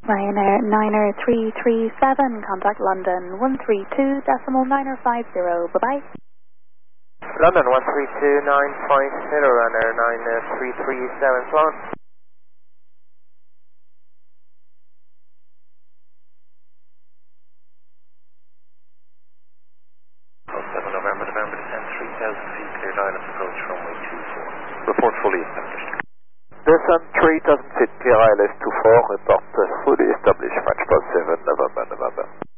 Ryanair 9337, contact London 132.950, bye-bye. London 132950, Ryanair 9337, flown. 07 November 10, 3000 feet, cleared island approach runway 24. Report fully established. Descent 3000 feet, clear ILS 24, report fully established, French Pulse 7, November.